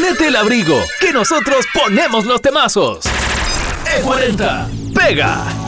Ponete el abrigo, que nosotros ponemos los temazos. E40, pega.